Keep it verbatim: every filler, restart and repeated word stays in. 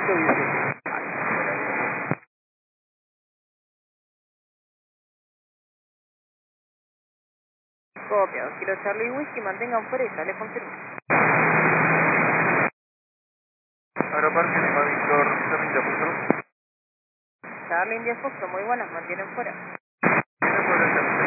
Victor dieciocho. Copia, dos Kilo Charlie Whisky, mantengan fuera y sale confirmo. Aeroparque Lima Victor, Charlie India, por favor. Charlie India Fox, muy buenas, mantienen fuera.